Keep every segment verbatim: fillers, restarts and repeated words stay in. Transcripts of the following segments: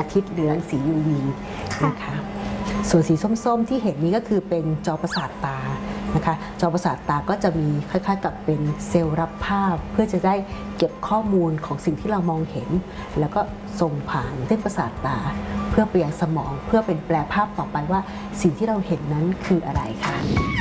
อาทิตย์หรือรังสี ยู วี นะคะส่วนสีส้มๆที่เห็นนี้ก็คือเป็นจอประสาทตานะคะจอประสาทตาก็จะมีคล้ายๆกับเป็นเซลล์รับภาพเพื่อจะได้เก็บข้อมูลของสิ่งที่เรามองเห็นแล้วก็ส่งผ่านเส้นประสาทตาเพื่อไปยังสมองเพื่อเป็นแปลภาพต่อไปว่าสิ่งที่เราเห็นนั้นคืออะไรค่ะ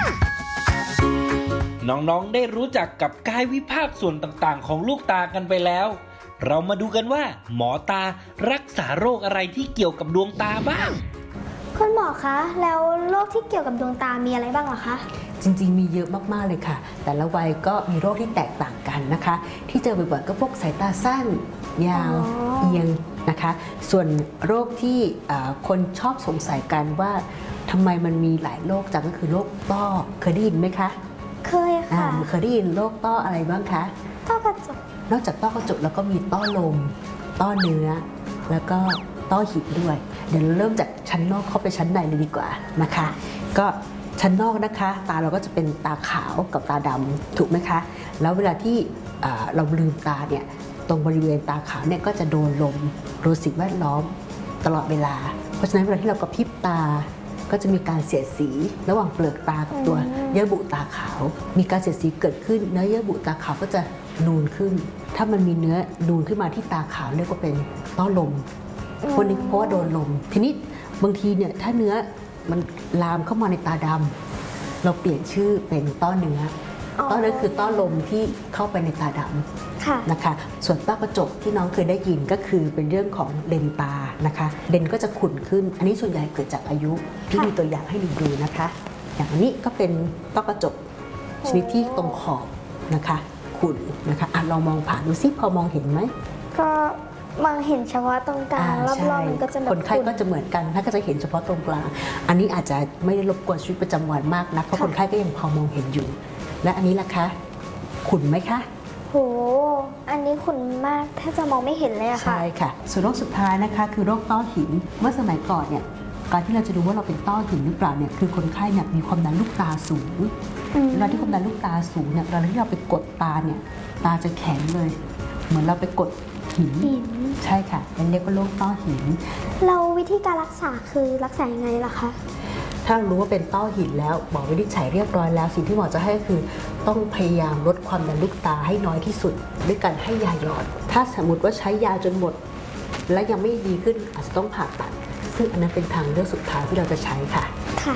น้องๆได้รู้จักกับกายวิภาคส่วนต่างๆของลูกตากันไปแล้วเรามาดูกันว่าหมอตารักษาโรคอะไรที่เกี่ยวกับดวงตาบ้างคุณหมอคะแล้วโรคที่เกี่ยวกับดวงตามีอะไรบ้างล่ะคะจริงๆมีเยอะมากๆเลยค่ะแต่ละวัยก็มีโรคที่แตกต่างกันนะคะที่เจอบ่อยๆก็พวกสายตาสั้นยาวเอียงนะคะส่วนโรคที่คนชอบสงสัยกันว่าทำไมมันมีหลายโรคจังก็คือโรคต้อเคยได้ยินไหมคะเคยค่ะเคยได้ยินโรคต้ออะไรบ้างคะต้อกระจกนอกจากต้อกระจกแล้วก็มีต้อลมต้อเนื้อแล้วก็ต้อหินด้วยเดี๋ยวเราเริ่มจากชั้นนอกเข้าไปชั้นในเลยดีกว่านะคะก็ชั้นนอกนะคะตาเราก็จะเป็นตาขาวกับตาดำถูกไหมคะแล้วเวลาที่เราลืมตาเนี่ยตรงบริเวณตาขาวเนี่ยก็จะโดนลมโดนสิ่งแวดล้อมตลอดเวลาเพราะฉะนั้นเวลาที่เรากระพริบตาก็จะมีการเสียดสีระหว่างเปลือกตากับตัวเยื่อบุตาขาวมีการเสียดสีเกิดขึ้นเนื้อเยื่อบุตาขาวก็จะนูนขึ้นถ้ามันมีเนื้อนูนขึ้นมาที่ตาขาวเรียกว่าเป็นต้อลมพวกนี้เพราะว่าโดนลมทีนี้บางทีเนี่ยถ้าเนื้อมันลามเข้ามาในตาดำเราเปลี่ยนชื่อเป็นต้อเนื้อต้อเนื้อคือต้อลมที่เข้าไปในตาดำนะคะส่วนต้อกระจกที่น้องเคยได้ยินก็คือเป็นเรื่องของเลนตานะคะเลนก็จะขุ่นขึ้นอันนี้ส่วนใหญ่เกิดจากอายุที่มีตัวอย่างให้ดูดูนะคะอย่างนี้ก็เป็นต้อกระจกชนิดที่ตรงขอบนะคะขุ่นนะคะอ่ะเรามองผ่านดูซิพอมองเห็นไหมก็มองเห็นเฉพาะตรงกลางรอบๆมันก็จะแบบคนไข้ก็จะเหมือนกันถ้าก็จะเห็นเฉพาะตรงกลางอันนี้อาจจะไม่ได้รบกวนชีวิตประจำวันมากนักเพราะคนไข้ก็ยังพอมองเห็นอยู่และอันนี้ล่ะคะขุ่นไหมคะโหอันนี้ขุ่นมากแทบจะมองไม่เห็นเลยอะค่ะใช่ค่ะส่วนโรคสุดท้ายนะคะคือโรคต้อหินเมื่อสมัยก่อนเนี่ยการที่เราจะดูว่าเราเป็นต้อหินหรือเปล่าเนี่ยคือคนไข้เนี่ยมีความดันลูกตาสูงเวลาที่ความดันลูกตาสูงเนี่ยเวลาที่เราไปกดตาเนี่ยตาจะแข็งเลยเหมือนเราไปกดหินใช่ค่ะเป็นเรียกว่าโรคต้อหินเราวิธีการรักษาคือรักษายังไงล่ะคะถ้ารู้ว่าเป็นต้อหินแล้วหมอวินิจฉัยเรียบร้อยแล้วสิ่งที่หมอจะให้คือต้องพยายามลดความดันลูกตาให้น้อยที่สุดด้วยการให้ยาหยอดถ้าสมมติว่าใช้ยาจนหมดและยังไม่ดีขึ้นอาจจะต้องผ่าตัดซึ่งอันนั้นเป็นทางเลือกสุดท้ายที่เราจะใช้ค่ะค่ะ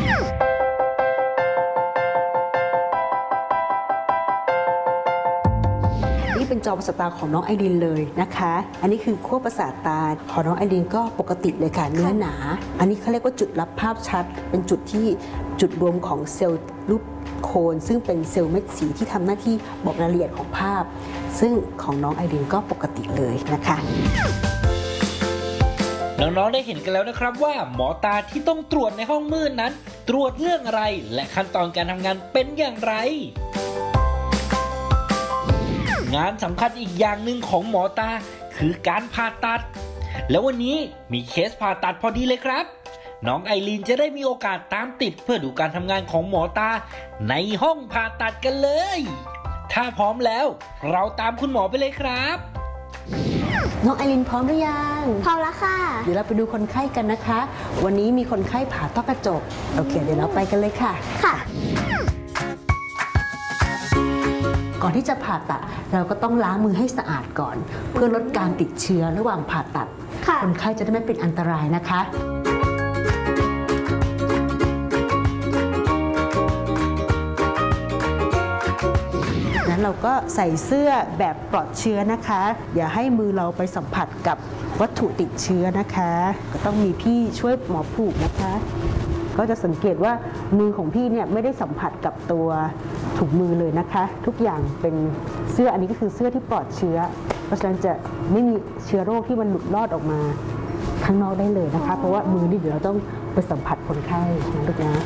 นี่เป็นจอประสาทตาของน้องไอรินเลยนะคะอันนี้คือขั้วประสาทตาของน้องไอรินก็ปกติเลยค่ะเนื้อหนาอันนี้เขาเรียกว่าจุดรับภาพชัดเป็นจุดที่จุดรวมของเซลล์รูปโคนซึ่งเป็นเซลล์เม็ดสีที่ทำหน้าที่บอกรายละเอียดของภาพซึ่งของน้องไอรินก็ปกติเลยนะคะน้องๆได้เห็นกันแล้วนะครับว่าหมอตาที่ต้องตรวจในห้องมืดนั้นตรวจเรื่องอะไรและขั้นตอนการทำงานเป็นอย่างไรงานสำคัญอีกอย่างหนึ่งของหมอตาคือการผ่าตัดแล้ววันนี้มีเคสผ่าตัดพอดีเลยครับน้องไอรีนจะได้มีโอกาสตามติดเพื่อดูการทำงานของหมอตาในห้องผ่าตัดกันเลยถ้าพร้อมแล้วเราตามคุณหมอไปเลยครับน้องไอรินพร้อมหรือยังพร้อมแล้วค่ะเดี๋ยวเราไปดูคนไข้กันนะคะวันนี้มีคนไข้ผ่าต้อกระจกโอเคเดี๋ยวเราไปกันเลยค่ะค่ะก่อนที่จะผ่าตัดเราก็ต้องล้างมือให้สะอาดก่อนเพื่อลดการติดเชื้อระหว่างผ่าตัดคนไข้จะได้ไม่เป็นอันตรายนะคะนั้นเราก็ใส่เสื้อแบบปลอดเชื้อนะคะอย่าให้มือเราไปสัมผัสกับวัตถุติดเชื้อนะคะก็ต้องมีพี่ช่วยหมอผูกนะคะก็จะสังเกตว่ามือของพี่เนี่ยไม่ได้สัมผัสกับตัวถุงมือเลยนะคะทุกอย่างเป็นเสื้ออันนี้ก็คือเสื้อที่ปลอดเชื้อเพราะฉะนั้นจะไม่มีเชื้อโรคที่มันหลุดรอดออกมาข้างนอกได้เลยนะคะเพราะว่ามือนี่เดี๋ยวเราต้องไปสัมผัสคนไข้นะลูกนะ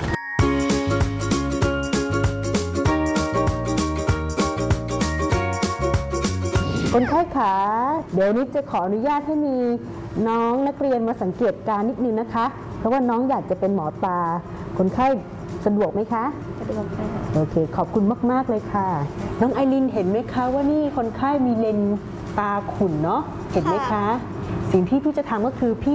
คนไข้ขาเดี๋ยวนิดจะขออนุญาตให้มีน้องนักเรียนมาสังเกตการนิดนึงนะคะเพราะว่าน้องอยากจะเป็นหมอตาคนไข้สะดวกไหมคะสะดวกค่ะโอเคขอบคุณมากๆเลยค่ะน้องไอรินเห็นไหมคะว่านี่คนไข้มีเลนตาขุ่นเนาะเห็นไหมคะสิ่งที่พี่จะทำก็คือพี่